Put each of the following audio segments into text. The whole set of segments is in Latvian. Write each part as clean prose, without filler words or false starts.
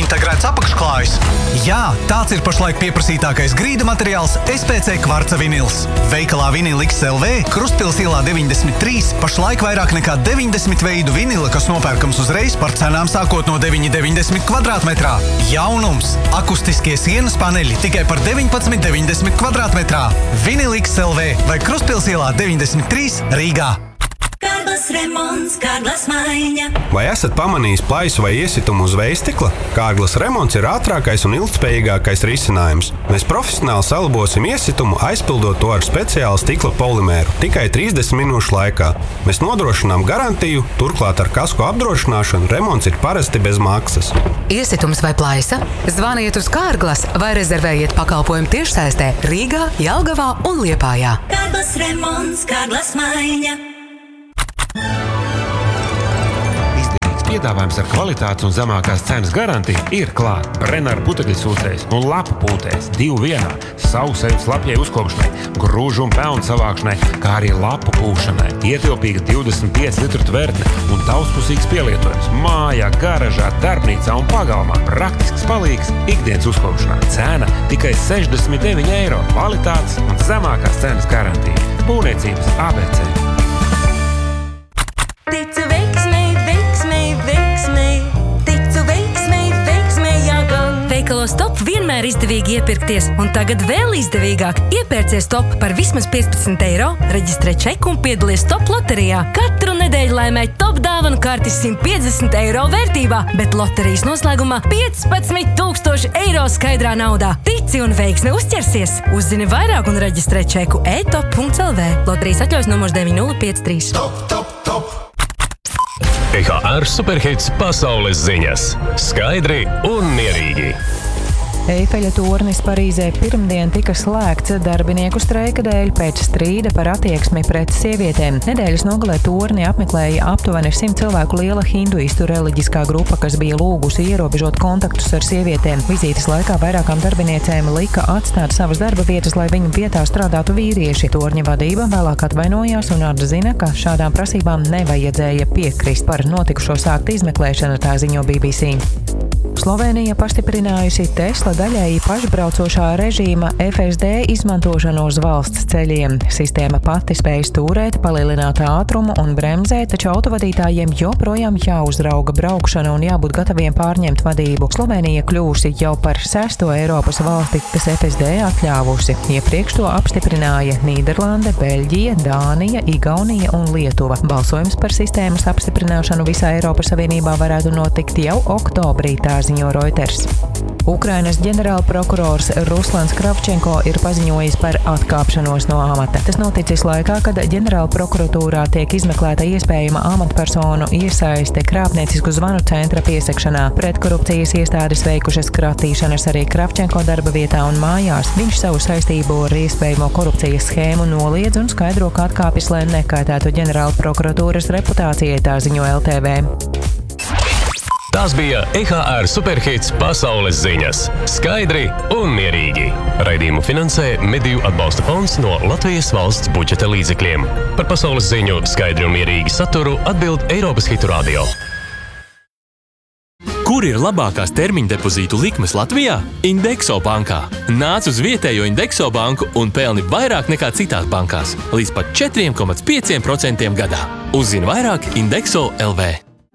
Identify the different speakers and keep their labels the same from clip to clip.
Speaker 1: integrēts apakšklājs. Jā, tāds ir pašlaik pieprasītākais grīdu materiāls SPC kvarca vinils. Veikalā Vinil XLV, Krustpils ielā 93, pašlaik vairāk nekā 90 veidu vinila, kas nopērkams uzreiz par cenām sākot no 9,90 kvadrātmetrā. Jaunums! Akustiskie sienas paneļi tikai par 19,90 kvadrātmetrā. Vinil XLV vai Krustpils ielā 93 Rīgā.
Speaker 2: Kārglas remonts, Kārglas maiņa.
Speaker 3: Vai esat pamanījis plaisu vai iesitumu uz vējstikla? Kārglas remonts ir ātrākais un ilgtspējīgākais risinājums. Mēs profesionāli salabosim iesitumu, aizpildot to ar speciālu stikla polimēru tikai 30 minūšu laikā. Mēs nodrošinām garantiju, turklāt ar kasko apdrošināšanu remonts ir parasti bez maksas.
Speaker 4: Iesitums vai plaisa? Zvaniet uz Kārglas vai rezervējiet pakalpojumu tiešsaistē Rīgā, Jelgavā un Liepājā.
Speaker 2: Kārglas remonts, Kārglas maiņa.
Speaker 5: Piedāvājums ar kvalitātes un zemākās cenas garantiju ir klāt. Brenner putekļsūcējs un lapu pūtējs 2 vienā, sauseļu slapjai uzkopšanai, grūžu un pelnu savākšanai, kā arī lapu pūšanai. Ietilpīga 25 litru tvertne un daudzpusīgs pielietojums mājā, garažā, darbnīcā un pagalmā. Praktisks palīgs ikdienas uzkopšanā. Cena tikai 69 eiro. Kvalitātes un zemākās cenas garantija. Būvniecības ABC.
Speaker 2: Ticu veiksmei, veiksmei, veiksmei. Ticu veiksmei, veiksmei jāgan.
Speaker 6: Veikalos Top vienmēr izdevīgi iepirkties, un tagad vēl izdevīgāk. Iepērcies Top par vismaz 15 eiro, reģistrē čeku un piedalies Top loterijā. Katru nedēļu laimē Top dāvanu kartis 150 eiro vērtībā, bet loterijas noslēgumā 15,000 eiro skaidrā naudā. Tici un veiksmi uzķersies! Uzzini vairāk un reģistrē čeku e-top.lv. Loterijas atļaus numurs 9053.
Speaker 7: Top! EHR Superhits pasaules ziņas. Skaidri un mierīgi.
Speaker 8: Eifeļa tornis Parīzē pirmdien tika slēgts darbinieku streika dēļ pēc strīda par attieksmi pret sievietēm. Nedēļas nogalē torni apmeklēja aptuveni 100 cilvēku liela hinduistu reliģiskā grupa, kas bija lūgusi ierobežot kontaktus ar sievietēm. Vizītes laikā vairākām darbiniecēm lika atstāt savas darba vietas, lai viņu vietā strādātu vīrieši. Torņa vadība vēlāk atvainojās un atzina, ka šādām prasībām nevajadzēja piekrist. Par notikušo sākt izmeklēšanu, tā ziņo BBC. Slovēnija pastiprinājusi Tesla daļēji pašbraucošā režīma FSD izmantošanu uz valsts ceļiem. Sistēma pati spēj stūrēt, palielināt ātrumu un bremzēt, taču autovadītājiem joprojām jāuzrauga braukšana un jābūt gataviem pārņemt vadību. Slovēnija kļūsi jau par 6. Eiropas valsti, kas FSD atļāvusi. Iepriekš to apstiprināja Nīderlande, Beļģija, Dānija, Igaunija un Lietuva. Balsojums par sistēmas apstiprināšanu visā Eiropas Savienībā varētu notikt jau oktobrī, tā ziņo Reuters. Ukrainas ģenerālprokurors Ruslans Kravčenko ir paziņojis par atkāpšanos no amata. Tas noticis laikā, kad ģenerālprokuratūrā tiek izmeklēta iespējama amatpersonu iesaiste krāpniecisku zvanu centra piesakšanā. Pretkorupcijas iestādes veikušas kratīšanas arī Kravčenko darba vietā un mājās. Viņš savu saistību ar iespējamo korupcijas schēmu noliedz un skaidro, ka atkāpjas, lai nekaitētu ģenerālprokuratūras reputācijai, tā ziņo LTV.
Speaker 7: Tās bija EHR Superhits pasaules ziņas. Skaidri un mierīgi. Raidījumu finansē Mediju atbalsta fonds no Latvijas valsts budžeta līdzekļiem. Par pasaules ziņu skaidri un mierīgi saturu atbild Eiropas Hitu Radio.
Speaker 9: Kur ir labākās termiņa depozītu likmes Latvijā? Indexo bankā. Nāc uz vietējo Indexo banku un pelni vairāk nekā citās bankās. Līdz pat 4,5% gadā. Uzzini vairāk Indexo LV.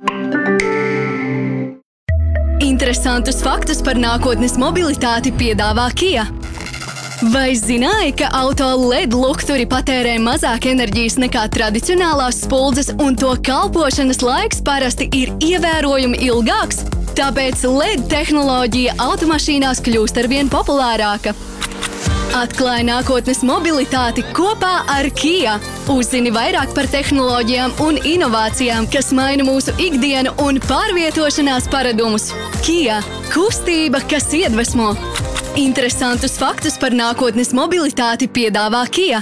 Speaker 10: Interesantus faktus par nākotnes mobilitāti piedāvā Kia. Vai zināji, ka auto LED lukturi patērē mazāk enerģijas nekā tradicionālās spuldzes un to kalpošanas laiks parasti ir ievērojami ilgāks? Tāpēc LED tehnoloģija automašīnās kļūst arvien populārāka. Atklāj nākotnes mobilitāti kopā ar Kia. Uzzini vairāk par tehnoloģijām un inovācijām, kas maina mūsu ikdienu un pārvietošanās paradumus. Kia – kustība, kas iedvesmo. Interesantus faktus par nākotnes mobilitāti piedāvā Kia.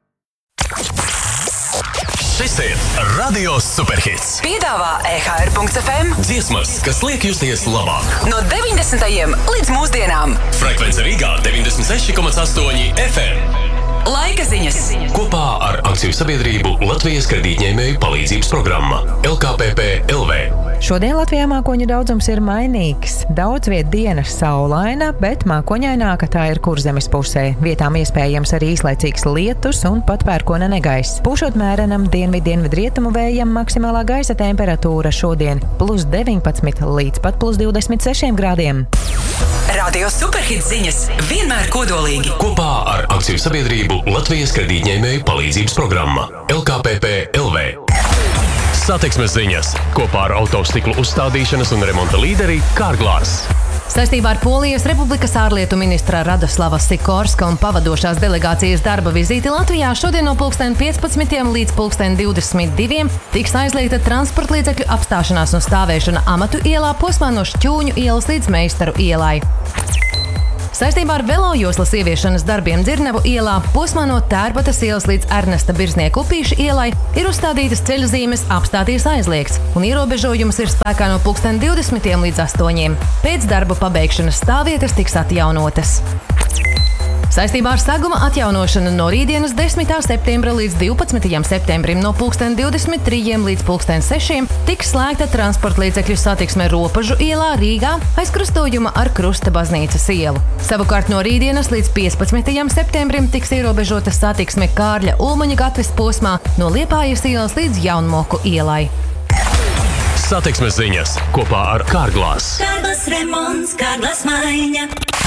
Speaker 7: Šis ir Radio Superhits.
Speaker 4: Piedāvā EHR.FM
Speaker 7: Dziesmas, kas liek justies labāk.
Speaker 4: no 90. līdz mūsdienām.
Speaker 7: Frekvence Rīgā 96,8 FM.
Speaker 4: Laika ziņas.
Speaker 7: Kopā ar akciju sabiedrību Latvijas kredītņēmēju palīdzības programma LKPP LV.
Speaker 8: Šodien Latvijā mākoņu daudzums ir mainīgs. Daudz viet dienas saulaina, bet mākoņaināka tā ir Kurzemes pusē. Vietām iespējams arī īslaicīgs lietus un pat pērkona negaiss. Pūšot mērenam dienvidrietumu vējam, maksimālā gaisa temperatūra šodien +19 līdz pat +26 grādiem.
Speaker 4: Radio Superhits ziņas vienmēr kodolīgi.
Speaker 7: Kopā ar akciju sabiedrību Latvijas kredītņēmēju palīdzības programma LKPP LV. Satiksmes ziņas kopā ar autostiklu uzstādīšanas un remonta līderi Kārglās.
Speaker 6: Saistībā ar Polijas Republikas ārlietu ministra Radoslava Sikorska un pavadošās delegācijas darba vizīti Latvijā šodien no 15 līdz 22 tiks aizliegta transportlīdzekļu apstāšanās un stāvēšana Amatu ielā posmā no Šķūņu ielas līdz Meistaru ielai. Saistībā ar velojoslas ieviešanas darbiem Dzirnavu ielā posmā no Tērbatas ielas līdz Ernesta Birznieka Upīša ielai ir uzstādītas ceļzīmes apstāties aizliegts, un ierobežojums ir spēkā no 20 līdz 8. Pēc darbu pabeigšanas stāvvietas tiks atjaunotas. Saistībā ar saguma atjaunošanu no rītdienas 10. septembra līdz 12. septembrim no 23 līdz 6 tiks slēgta transportlīdzekļu satiksme Ropažu ielā Rīgā aiz krustojuma ar Krusta baznīcas ielu. Savukārt no rītdienas līdz 15. septembrim tiks ierobežota satiksme Kārļa Ulmaņa gatves posmā no Liepājas ielas līdz Jaunmoku ielai.
Speaker 7: Satiksmes ziņas kopā ar Kārglās.
Speaker 2: Kārglas remonts, Kārglas maiņa.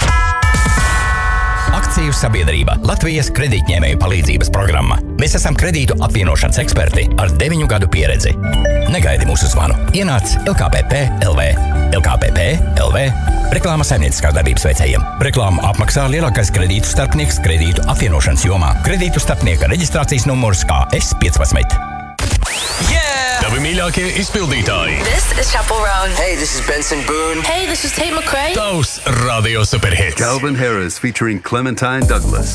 Speaker 11: Akciju sabiedrība Latvijas kredītņēmēju palīdzības programma. Mēs esam kredītu apvienošanas eksperti ar 9 gadu pieredzi. Negaidi mūsu zvanu. Ienāc LKPP LV. LKPP LV. Reklāma saimnieciskās darbības veicējiem. Reklāmu apmaksā lielākais kredītu starpnieks kredītu apvienošanas jomā. Kredītu starpnieka reģistrācijas numurs KS15.
Speaker 7: Tavi mīļākie izpildītāji.
Speaker 12: This is Chappell Roan.
Speaker 13: Hey, this is Benson Boone.
Speaker 12: Hey, this is Tate McRae.
Speaker 7: Tavs Radio Superhits.
Speaker 14: Calvin Harris featuring Clementine Douglas.